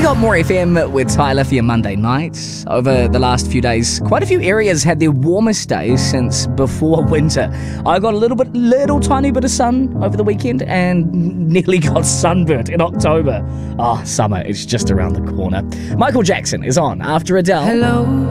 You got More FM with Tyler for your Monday nights. Over the last few days, quite a few areas had their warmest days since before winter. I got a little tiny bit of sun over the weekend and nearly got sunburnt in October. Summer is just around the corner. Michael Jackson is on after Adele. Hello.